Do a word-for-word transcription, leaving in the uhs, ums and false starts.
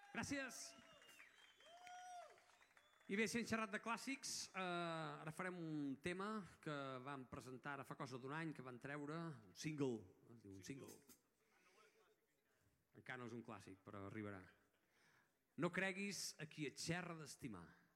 Gràcies. I bé, si hem xerrat de clàssics, ara farem un tema que vam presentar ara fa cosa d'un any, que van treure un single. Es diu un single. Encara no és un clàssic, però arribarà. No creguis a qui et xerra d'estimar.